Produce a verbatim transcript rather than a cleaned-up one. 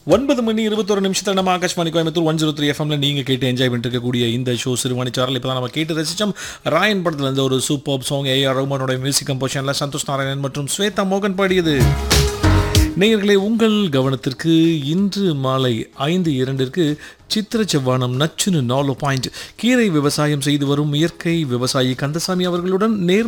ஒன்பது மணி இருபத்தொரு நிமிஷத்தில் நம்ம Akashvani Coimbatore one zero three எஃப்எம்ல நீங்கள் கேட்டு என்ஜாய் பண்ணிட்டு இருக்கக்கூடிய இந்த ஷோ சிறுவாணி சாரல் இப்போ தான் நம்ம கேட்டு ரசித்தோம். ராயன் படத்தில் இருந்த ஒரு super song AR ரஹ்மானோட music கம்போசிஷனில் Santhosh Narayanan மற்றும் ஸ்வேதா மோகன் பாடியது. நேயர்களே, உங்கள் கவனத்திற்கு இன்று மாலை ஐந்து இரண்டிற்கு சித்திர செவ்வானம் நச்சுன்னு நாலு பாயிண்ட் கீரை விவசாயம் செய்து வரும் இயற்கை விவசாயி கந்தசாமி அவர்களுடன் நேர்